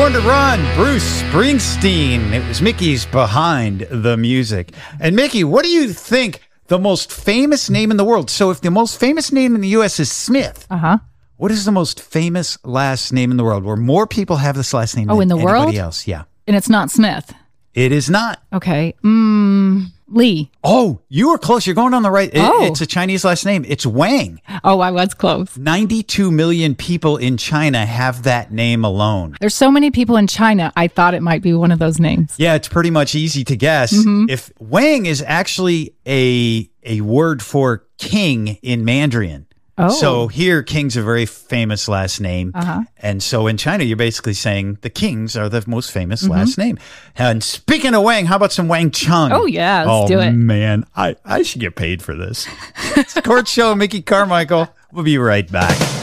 Born to Run, Bruce Springsteen. It was Mickey's Behind the Music. And Mickey, what do you think the most famous name in the world? So if the most famous name in the U.S. is Smith, what is the most famous last name in the world where more people have this last name than in the anybody world? else? Yeah. And it's not Smith. It is not. Okay. Lee. Oh, you were close. You're going on the right. Oh. It's a Chinese last name. It's Wang. Oh, I was close. 92 million people in China have that name alone. There's so many people in China, I thought it might be one of those names. Yeah, it's pretty much easy to guess. If Wang is actually a word for king in Mandarin. Oh. So here, king's a very famous last name. And so in China, you're basically saying the kings are the most famous last name. And speaking of Wang, how about some Wang Chung? Oh, yeah, let's do it. Oh, man, I should get paid for this. It's the Court Show, Mickey Carmichael. We'll be right back.